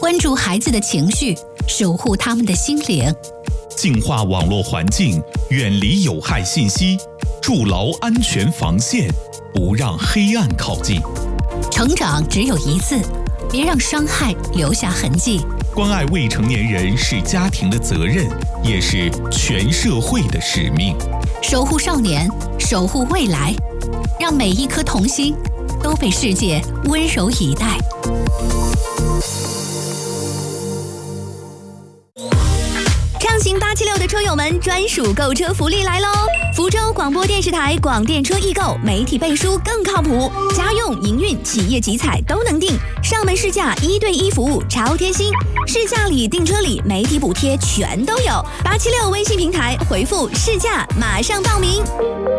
关注孩子的情绪，守护他们的心灵。 净化网络环境，远离有害信息，筑牢安全防线，不让黑暗靠近。 成长只有一次，别让伤害留下痕迹。 关爱未成年人是家庭的责任，也是全社会的使命。 守护少年，守护未来，让每一颗童心都被世界温柔以待。 畅行876的车友们专属购车福利来喽！福州广播电视台广电车易购，媒体背书更靠谱，家用、营运、企业集采都能订，上门试驾1对1服务超贴心，试驾礼、订车礼、媒体补贴全都有。876微信平台回复试驾，马上报名。